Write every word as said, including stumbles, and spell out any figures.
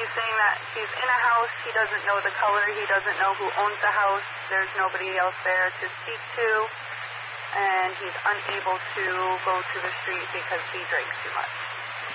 He's saying that he's in a house, he doesn't know the color, he doesn't know who owns the house, there's nobody else there to speak to, and he's unable to go to the street because he drinks too much.